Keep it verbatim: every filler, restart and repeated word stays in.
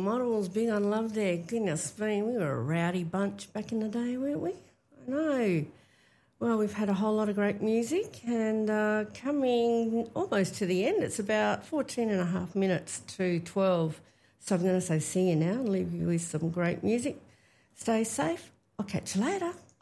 Models, big on love there. Goodness me, we were a rowdy bunch back in the day, weren't we? I know. Well, we've had a whole lot of great music and uh, coming almost to the end. It's about fourteen and a half minutes to twelve. So I'm going to say see you now and leave you with some great music. Stay safe. I'll catch you later.